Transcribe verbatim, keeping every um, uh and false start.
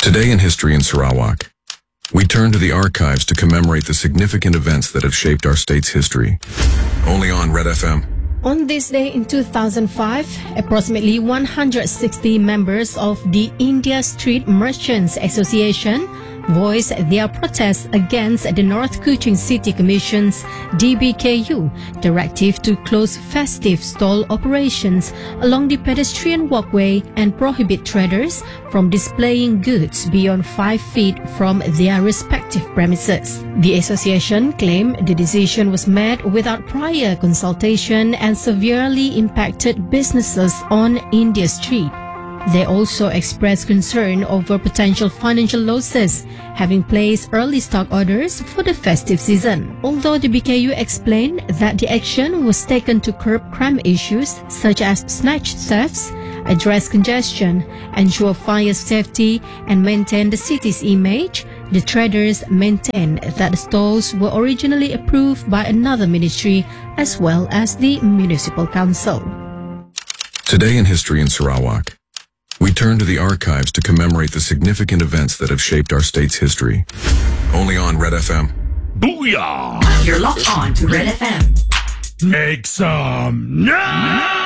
Today in History in Sarawak, we turn to the archives to commemorate the significant events that have shaped our state's history. Only on Red F M. On this day in two thousand five, approximately one hundred sixty members of the India Street Merchants Association voiced their protest against the North Kuching City Commission's D B K U directive to close festive stall operations along the pedestrian walkway and prohibit traders from displaying goods beyond five feet from their respective premises. The association claimed the decision was made without prior consultation and severely impacted businesses on India Street. They also expressed concern over potential financial losses, having placed early stock orders for the festive season. Although the B K U explained that the action was taken to curb crime issues such as snatch thefts, address congestion, ensure fire safety, and maintain the city's image, the traders maintained that the stalls were originally approved by another ministry as well as the municipal council. Today in History in Sarawak, we turn to the archives to commemorate the significant events that have shaped our state's history. Only on Red F M. Booyah! You're locked on to Red F M. Make some noise!